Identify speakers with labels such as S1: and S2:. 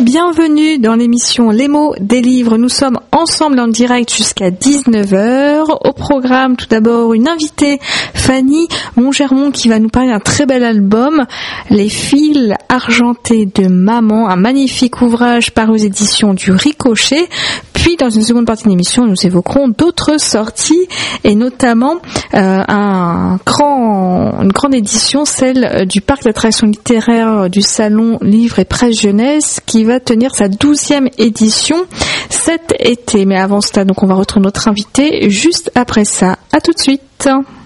S1: bienvenue dans l'émission Les mots des livres. Nous sommes ensemble en direct jusqu'à 19h. Au programme, tout d'abord, une invitée, Fanny Montgermont, qui va nous parler d'un très bel album, Les fils argentés de maman, un magnifique ouvrage paru aux éditions du Ricochet. Puis, dans une seconde partie de l'émission, nous évoquerons d'autres sorties, et notamment une grande édition, celle du parc d'attractions littéraires du Salon Livre et Presse Jeunesse, qui va tenir sa 12e édition cet été. Mais avant cela, donc, on va retrouver notre invité juste après ça. À tout de suite.